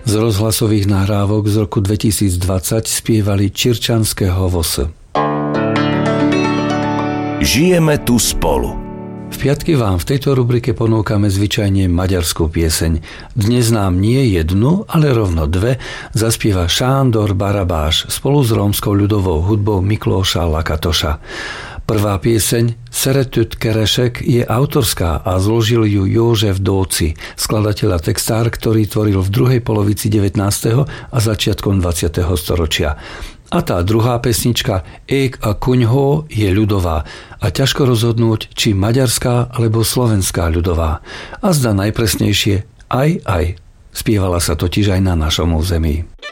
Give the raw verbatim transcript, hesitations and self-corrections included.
Z rozhlasových nahrávok z roku dvetisícdvadsať spievali Čirčanské hovosy. Žijeme tu spolu. V piatky vám v tejto rubrike ponúkame zvyčajne maďarskú pieseň. Dnes nám nie jednu, ale rovno dve zaspieva Sándor Barabás spolu s rómskou ľudovou hudbou Miklóša Lakatoša. Prvá pieseň Szeretőt keresek je autorská a zložil ju József Dóci, skladateľ a textár, ktorý tvoril v druhej polovici devätnásteho a začiatkom dvadsiateho storočia. A tá druhá pesnička Ék a kuňho je ľudová a ťažko rozhodnúť, či maďarská alebo slovenská ľudová. A zdá najpresnejšie aj aj. Spievala sa totiž aj na našom území.